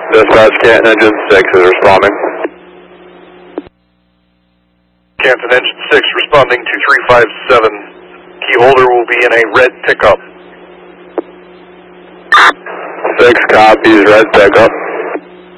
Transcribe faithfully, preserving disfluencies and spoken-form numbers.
Dispatch, Canton Engine six is responding. Canton Engine six responding to three five seven. Key holder will be in a red pickup. six copies, red pickup.